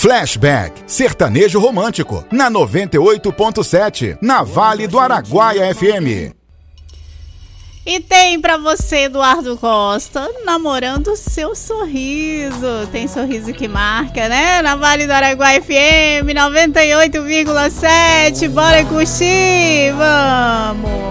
Flashback, sertanejo romântico, na 98.7, na Vale do Araguaia FM. E tem pra você, Eduardo Costa, Namorando Seu Sorriso. Tem sorriso que marca, né? Na Vale do Araguaia FM 98,7. Bora curtir, vamos!